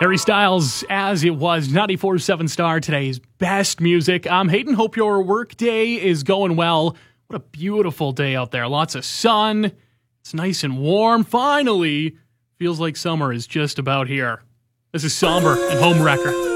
Harry Styles, As It Was, 94.7 Star, today's best music. I'm Hayden. Hope your work day is going well. What a beautiful day out there. Lots of sun. It's nice and warm. Finally, feels like summer is just about here. This is Somber and Home Wrecker.